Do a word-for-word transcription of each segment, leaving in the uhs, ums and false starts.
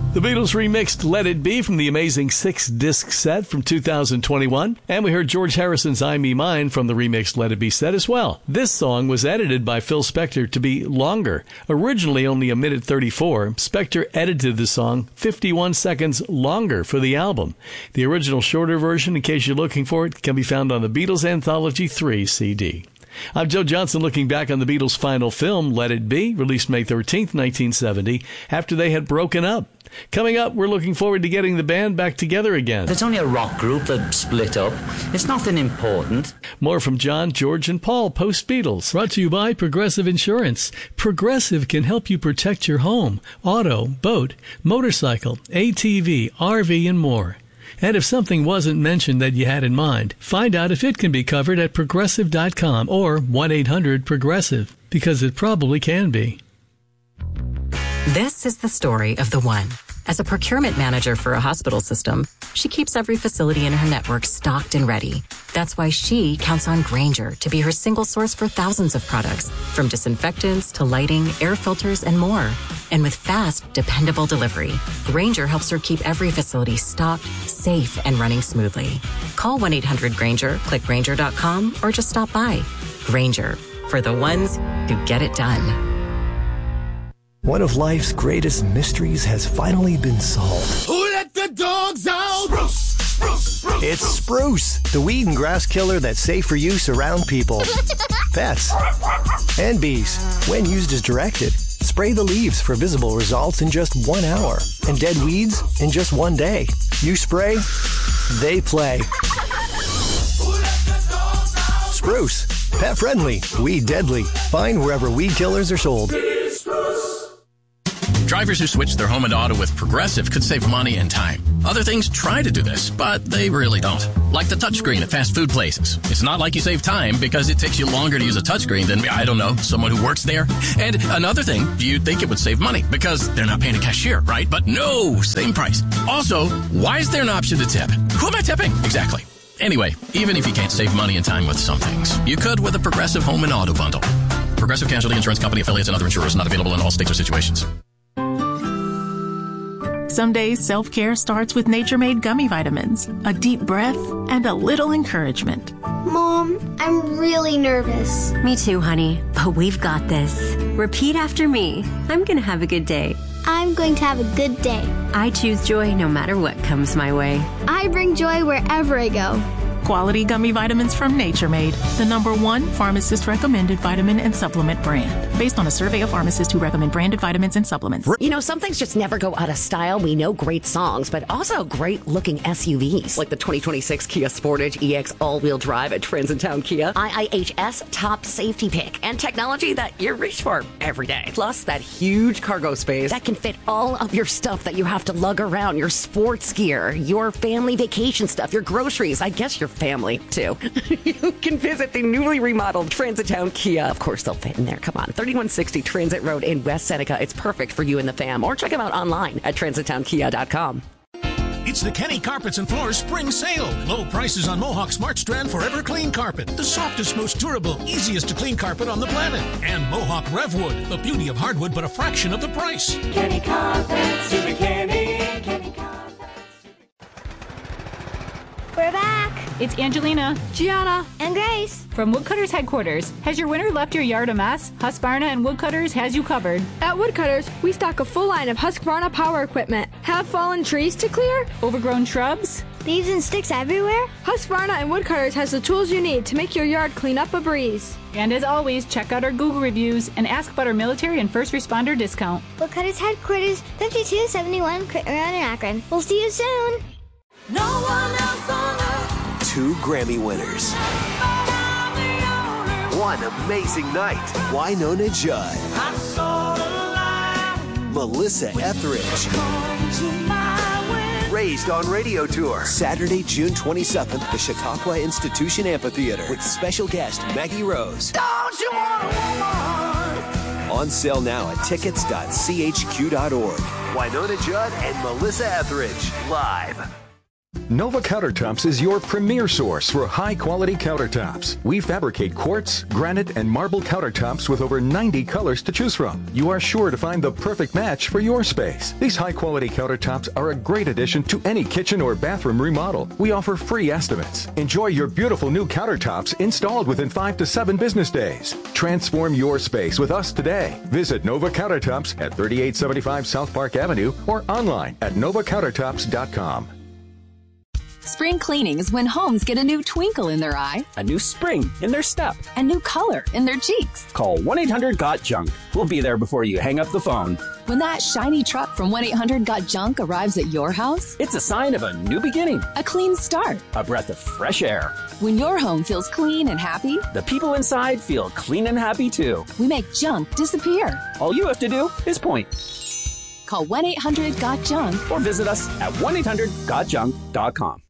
The Beatles remixed Let It Be from the amazing six-disc set from two thousand twenty-one. And we heard George Harrison's I Me Mine from the remixed Let It Be set as well. This song was edited by Phil Spector to be longer. Originally only a minute thirty-four, Spector edited the song fifty-one seconds longer for the album. The original shorter version, in case you're looking for it, can be found on the Beatles Anthology three C D. I'm Joe Johnson, looking back on the Beatles' final film, Let It Be, released May thirteenth, nineteen seventy, after they had broken up. Coming up, we're looking forward to getting the band back together again. It's only a rock group that split up. It's nothing important. More from John, George, and Paul post-Beatles. Brought to you by Progressive Insurance. Progressive can help you protect your home, auto, boat, motorcycle, A T V, R V, and more. And if something wasn't mentioned that you had in mind, find out if it can be covered at progressive dot com or one eight hundred progressive, because it probably can be. This is the story of the one. As a procurement manager for a hospital system, she keeps every facility in her network stocked and ready. That's why she counts on Grainger to be her single source for thousands of products, from disinfectants to lighting, air filters, and more. And with fast, dependable delivery, Grainger helps her keep every facility stocked, safe, and running smoothly. Call one eight hundred Grainger, click Grainger dot com, or just stop by. Grainger, for the ones who get it done. One of life's greatest mysteries has finally been solved. Who let the dogs out? Spruce, spruce, spruce, it's Spruce, the weed and grass killer that's safe for use around people, pets, and bees. When used as directed, spray the leaves for visible results in just one hour and dead weeds in just one day. You spray, they play. Spruce, pet friendly, weed deadly. Find wherever weed killers are sold. Drivers who switch their home and auto with Progressive could save money and time. Other things try to do this, but they really don't. Like the touchscreen at fast food places. It's not like you save time because it takes you longer to use a touchscreen than, I don't know, someone who works there. And another thing, you'd think it would save money because they're not paying a cashier, right? But no, same price. Also, why is there an option to tip? Who am I tipping? Exactly. Anyway, even if you can't save money and time with some things, you could with a Progressive home and auto bundle. Progressive Casualty Insurance Company, affiliates, and other insurers not available in all states or situations. Some days self-care starts with Nature-Made gummy vitamins, a deep breath, and a little encouragement. Mom, I'm really nervous. Me too, honey, but we've got this. Repeat after me. I'm going to have a good day. I'm going to have a good day. I choose joy no matter what comes my way. I bring joy wherever I go. Quality gummy vitamins from Nature-Made, the number one pharmacist-recommended vitamin and supplement brand. Based on a survey of pharmacists who recommend branded vitamins and supplements. You know, some things just never go out of style. We know great songs, but also great-looking S U Vs. Like the twenty twenty-six Kia Sportage E X all-wheel drive at Transitown Kia. I I H S top safety pick. And technology that you reach for every day. Plus, that huge cargo space that can fit all of your stuff that you have to lug around. Your sports gear, your family vacation stuff, your groceries. I guess your family, too. You can visit the newly remodeled Transitown Kia. Of course, they'll fit in there. Come on. thirty-one sixty Transit Road in West Seneca. It's perfect for you and the fam. Or check them out online at transitown kia dot com. It's the Kenny Carpets and Floors Spring Sale. Low prices on Mohawk Smart Strand Forever Clean Carpet. The softest, most durable, easiest to clean carpet on the planet. And Mohawk Revwood. The beauty of hardwood, but a fraction of the price. Kenny Carpets, Super Kenny. Kenny Carpets. We're back. It's Angelina, Gianna, and Grace from Woodcutters headquarters. Has your winter left your yard a mess? Husqvarna and Woodcutters has you covered. At Woodcutters, we stock a full line of Husqvarna power equipment. Have fallen trees to clear? Overgrown shrubs? Leaves and sticks everywhere? Husqvarna and Woodcutters has the tools you need to make your yard clean up a breeze. And as always, check out our Google reviews and ask about our military and first responder discount. Woodcutters headquarters, fifty-two seventy-one Clinton Road in Akron. We'll see you soon. No one else on earth. Two Grammy winners. One amazing night. Wynonna Judd. I saw the light. Melissa Etheridge. Raised on Radio Tour. Saturday, June twenty-seventh, the Chautauqua Institution Amphitheater with special guest Maggie Rose. Don't you want a woman? On sale now at tickets dot c h q dot org. Wynonna Judd and Melissa Etheridge live. Nova Countertops is your premier source for high-quality countertops. We fabricate quartz, granite, and marble countertops with over ninety colors to choose from. You are sure to find the perfect match for your space. These high-quality countertops are a great addition to any kitchen or bathroom remodel. We offer free estimates. Enjoy your beautiful new countertops installed within five to seven business days. Transform your space with us today. Visit Nova Countertops at thirty-eight seventy-five South Park Avenue or online at nova countertops dot com. Spring cleaning is when homes get a new twinkle in their eye, a new spring in their step, a new color in their cheeks. Call one eight hundred got junk. We'll be there before you hang up the phone. When that shiny truck from one eight hundred got junk arrives at your house, it's a sign of a new beginning, a clean start, a breath of fresh air. When your home feels clean and happy, the people inside feel clean and happy too. We make junk disappear. All you have to do is point. Call one eight hundred got junk or visit us at one eight hundred got junk dot com.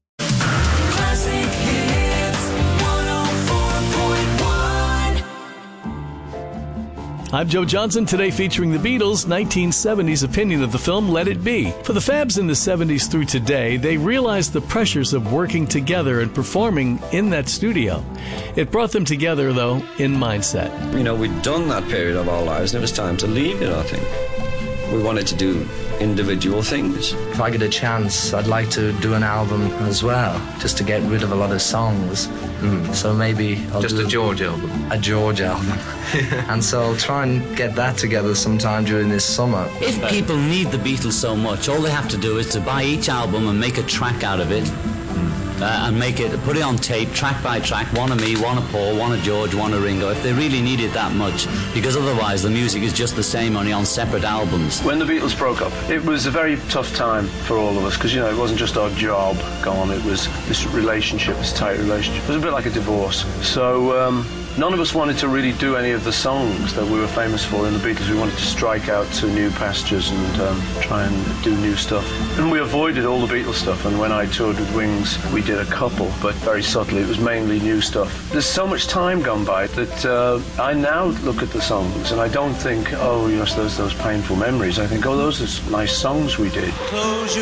I'm Joe Johnson, today featuring the Beatles' nineteen seventies opinion of the film Let It Be. For the Fabs in the seventies through today, they realized the pressures of working together and performing in that studio. It brought them together, though, in mindset. You know, we'd done that period of our lives, and it was time to leave it, I think. We wanted to do individual things. If I get a chance, I'd like to do an album as well, just to get rid of a lot of songs. Mm. So maybe I'll just do a George album. A George album. And so I'll try and get that together sometime during this summer. If people need the Beatles so much, all they have to do is to buy each album and make a track out of it. Uh, and make it, put it on tape, track by track, one of me, one of Paul, one of George, one of Ringo, if they really need it that much, because otherwise the music is just the same, only on separate albums. When the Beatles broke up, it was a very tough time for all of us, because, you know, it wasn't just our job gone, it was this relationship, this tight relationship. It was a bit like a divorce. So, um, none of us wanted to really do any of the songs that we were famous for in the Beatles. We wanted to strike out to new pastures and um, try and do new stuff. And we avoided all the Beatles stuff, and when I toured with Wings, we did a couple, but very subtly. It was mainly new stuff. There's so much time gone by that uh, I now look at the songs, and I don't think, oh, yes, those, those painful memories. I think, oh, those are nice songs we did. Close your